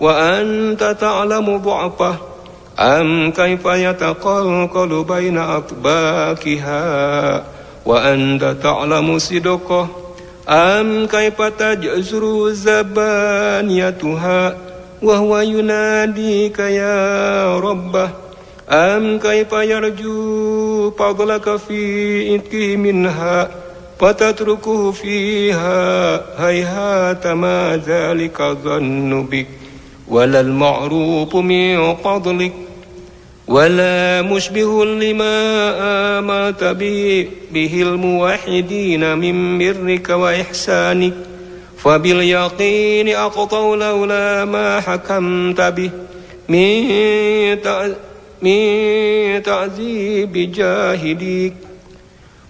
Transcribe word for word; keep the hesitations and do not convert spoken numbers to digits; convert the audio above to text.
وأنت تعلم ضعفه أم كيف يتقلقل بين أطباقها وأنت تعلم صدقه أم كيف تجزر زبانيتها وهو يناديك يا ربه أم كيف يرجو فضلك في إتكه منها فتتركه فيها هيهات ما ذلك ظن بك ولا المعروف من فضلك ولا مشبه لما آمرت به, به الموحدين من برك وإحسانك فباليقين أقطوا لولا ما حكمت به من تعذيب جاهديك